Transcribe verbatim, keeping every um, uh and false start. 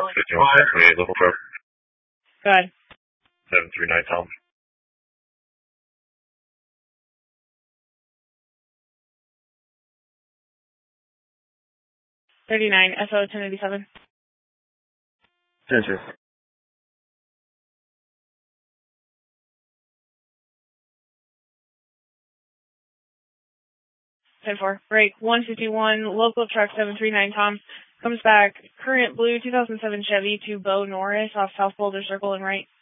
fifty-one twenty-eight local truck. Go ahead. seven three nine Tom. thirty-nine, S O ten eighty-seven. Center. ten four. Break. one fifty-one, local truck seven three nine Tom. Comes back, current blue two thousand seven Chevy to Bo Norris off South Boulder Circle and right.